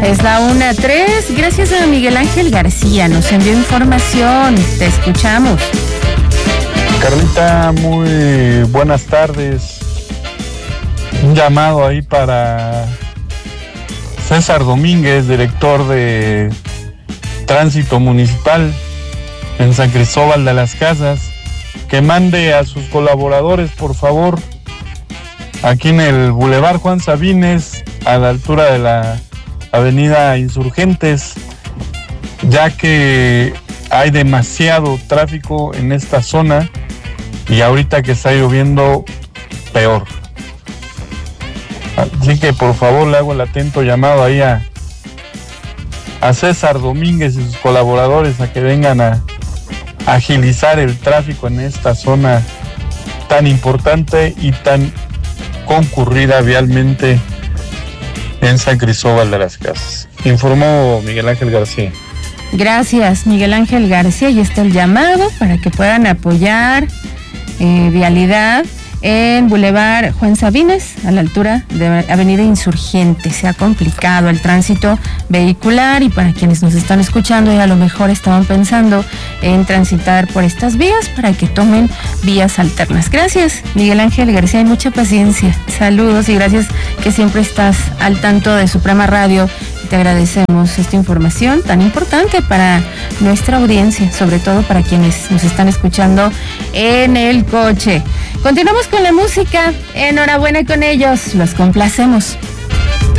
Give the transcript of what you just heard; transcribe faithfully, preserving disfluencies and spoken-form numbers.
Es la una tres. Gracias a Miguel Ángel García. Nos envió información. Te escuchamos. Carlita, muy buenas tardes. Un llamado ahí para César Domínguez, director de Tránsito Municipal en San Cristóbal de las Casas, que mande a sus colaboradores, por favor, aquí en el Boulevard Juan Sabines, a la altura de la Avenida Insurgentes, ya que hay demasiado tráfico en esta zona y ahorita que está lloviendo, peor. Así que por favor le hago el atento llamado ahí a, a César Domínguez y sus colaboradores a que vengan a agilizar el tráfico en esta zona tan importante y tan concurrida vialmente en San Cristóbal de las Casas. Informó Miguel Ángel García. Gracias, Miguel Ángel García. Y está el llamado para que puedan apoyar eh, vialidad en Boulevard Juan Sabines, a la altura de Avenida Insurgentes. Se ha complicado el tránsito vehicular y para quienes nos están escuchando y a lo mejor estaban pensando en transitar por estas vías, para que tomen vías alternas. Gracias, Miguel Ángel García, y mucha paciencia. Saludos y gracias que siempre estás al tanto de Suprema Radio. Te agradecemos esta información tan importante para nuestra audiencia, sobre todo para quienes nos están escuchando en el coche. Continuamos con la música. Enhorabuena con ellos. Los complacemos.